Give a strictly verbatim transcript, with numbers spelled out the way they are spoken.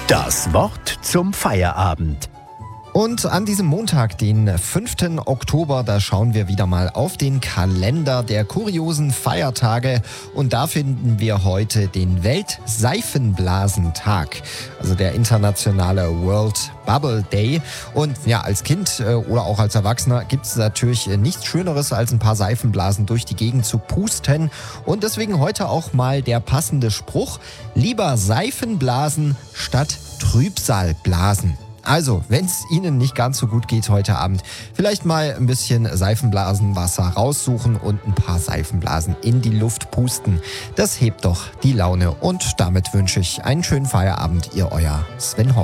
Das Wort zum Feierabend. Und an diesem Montag, den fünften Oktober, da schauen wir wieder mal auf den Kalender der kuriosen Feiertage. Und da finden wir heute den Weltseifenblasentag, also der internationale World Bubble Day. Und ja, als Kind äh, oder auch als Erwachsener gibt es natürlich äh, nichts Schöneres, als ein paar Seifenblasen durch die Gegend zu pusten. Und deswegen heute auch mal der passende Spruch: Lieber Seifenblasen statt Trübsalblasen. Also, wenn es Ihnen nicht ganz so gut geht heute Abend, vielleicht mal ein bisschen Seifenblasenwasser raussuchen und ein paar Seifenblasen in die Luft pusten. Das hebt doch die Laune und damit wünsche ich einen schönen Feierabend, Ihr euer Sven Hoff.